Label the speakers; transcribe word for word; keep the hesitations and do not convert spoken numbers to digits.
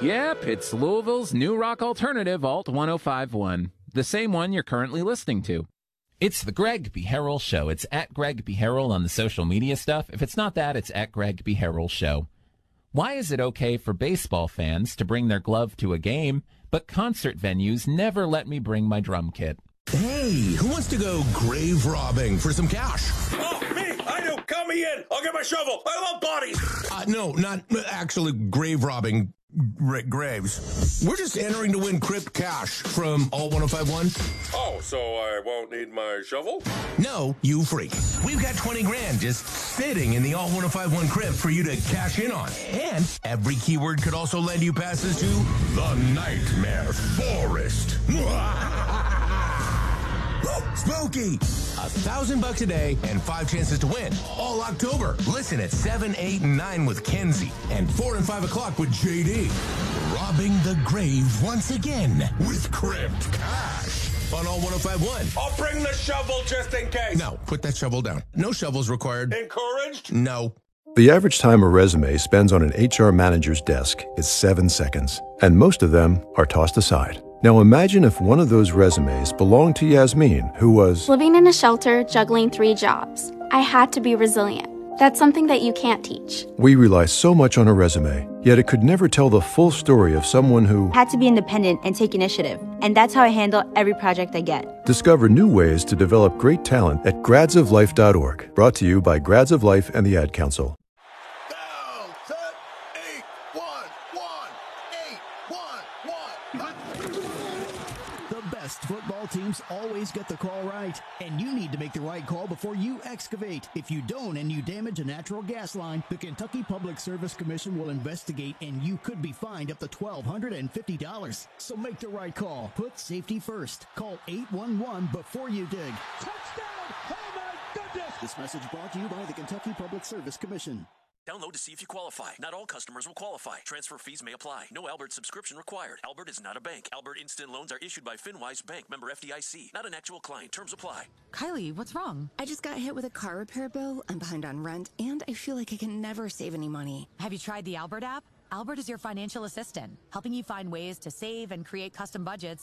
Speaker 1: Yep, it's Louisville's new rock alternative, Alt ten fifty-one. The same one you're currently listening to. It's the Greg B. Harrell Show. It's at Greg B. Harrell on the social media stuff. If it's not that, it's at Greg B. Harrell Show. Why is it okay for baseball fans to bring their glove to a game, but concert venues never let me bring my drum kit?
Speaker 2: Hey, who wants to go grave robbing for some cash?
Speaker 3: Oh, me! I do! Count me in! I'll get my shovel! I love bodies!
Speaker 2: Uh, no, not actually grave robbing gra- graves. We're just entering to win crypt cash from Alt ten fifty-one.
Speaker 3: Oh, so I won't need my shovel?
Speaker 2: No, you freak. We've got twenty grand just sitting in the Alt ten fifty-one crypt for you to cash in on. And every keyword could also lend you passes to the Nightmare Forest. Spooky! A thousand bucks a day and five chances to win. All October. Listen at seven, eight, and nine with Kenzie and four and five o'clock with J D. Robbing the grave once again with Crypt Cash on Alt ten fifty-one.
Speaker 3: I'll bring the shovel just in case.
Speaker 2: No, put that shovel down. No shovels required.
Speaker 3: Encouraged?
Speaker 2: No.
Speaker 4: The average time a resume spends on an H R manager's desk is seven seconds, and most of them are tossed aside. Now imagine if one of those resumes belonged to Yasmin, who was
Speaker 5: living in a shelter, juggling three jobs. I had to be resilient. That's something that you can't teach.
Speaker 4: We rely so much on a resume, yet it could never tell the full story of someone who
Speaker 6: had to be independent and take initiative. And that's how I handle every project I get.
Speaker 4: Discover new ways to develop great talent at grads of life dot org. Brought to you by Grads of Life and the Ad Council.
Speaker 7: Football teams always get the call right, and you need to make the right call before you excavate. If you don't and you damage a natural gas line, the Kentucky Public Service Commission will investigate, and you could be fined up to twelve fifty dollars. So make the right call. Put safety first. Call eight one one before you dig. Touchdown! Oh my goodness! This message brought to you by the Kentucky Public Service Commission.
Speaker 8: Download to see if you qualify. Not all customers will qualify. Transfer fees may apply. No Albert subscription required. Albert is not a bank. Albert Instant Loans are issued by FinWise Bank, member F D I C. Not an actual client. Terms apply.
Speaker 9: Kylie, what's wrong?
Speaker 10: I just got hit with a car repair bill. I'm behind on rent, and I feel like I can never save any money.
Speaker 9: Have you tried the Albert app? Albert is your financial assistant, helping you find ways to save and create custom budgets